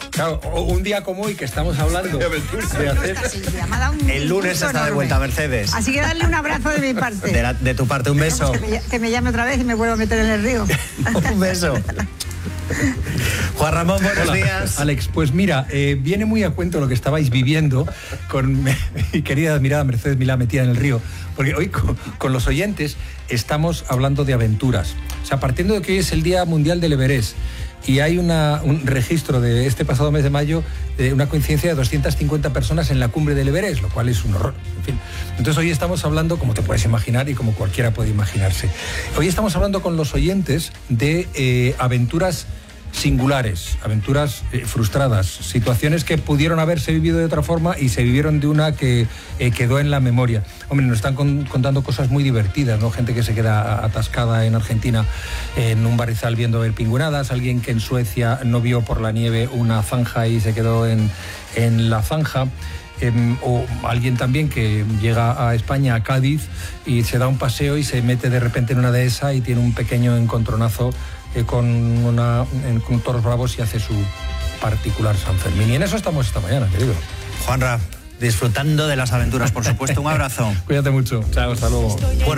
Claro, un día como hoy que estamos hablando de hacer... El lunes está de vuelta Mercedes. Así que darle un abrazo de mi parte. De tu parte, un beso. Que me llame otra vez y me vuelvo a meter en el río. Un beso. Juan Ramón, buenos días. Alex, pues mira, viene muy a cuento lo que estabais viviendo con mi querida admirada Mercedes Milá metida en el río, porque hoy con los oyentes estamos hablando de aventuras. O sea, partiendo de que hoy es el Día Mundial del Everest y hay un registro de este pasado mes de mayo de una coincidencia de 250 personas en la cumbre del Everest, lo cual es un horror. En fin. Entonces hoy estamos hablando, como te puedes imaginar y como cualquiera puede imaginarse, hoy estamos hablando con los oyentes de aventuras singulares, aventuras frustradas, situaciones que pudieron haberse vivido de otra forma y se vivieron de una que quedó en la memoria. Hombre, nos están contando cosas muy divertidas, ¿no? Gente que se queda atascada en Argentina en un barrizal viendo ver pingüinadas, alguien que en Suecia no vio por la nieve una zanja y se quedó en la zanja. O alguien también que llega a España, a Cádiz, y se da un paseo y se mete de repente en una dehesa y tiene un pequeño encontronazo con toros bravos y hace su particular San Fermín. Y en eso estamos esta mañana, querido. Juanra, disfrutando de las aventuras, por supuesto. Un abrazo. Cuídate mucho. Chao, hasta luego. Bueno.